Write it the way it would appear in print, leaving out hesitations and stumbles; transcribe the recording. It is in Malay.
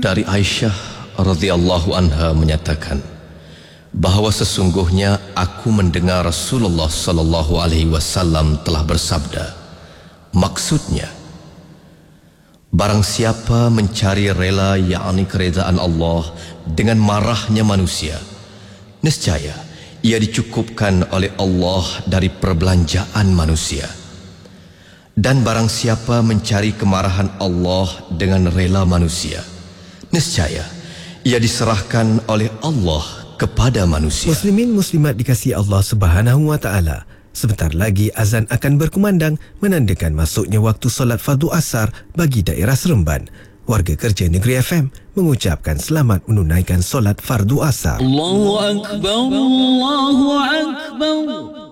Dari Aisyah radhiyallahu anha menyatakan bahawa sesungguhnya aku mendengar Rasulullah sallallahu alaihi wasallam telah bersabda, maksudnya, barang siapa mencari rela yakni keredaan Allah dengan marahnya manusia, nescaya ia dicukupkan oleh Allah dari perbelanjaan manusia. Dan barang siapa mencari kemarahan Allah dengan rela manusia, nescaya ia diserahkan oleh Allah kepada manusia. Muslimin muslimat dikasihi Allah Subhanahu wa taala. Sebentar lagi azan akan berkumandang menandakan masuknya waktu solat fardu asar bagi daerah Seremban. Warga kerja Negeri FM mengucapkan selamat menunaikan solat fardu asar. Allahu akbar, Allahu akbar.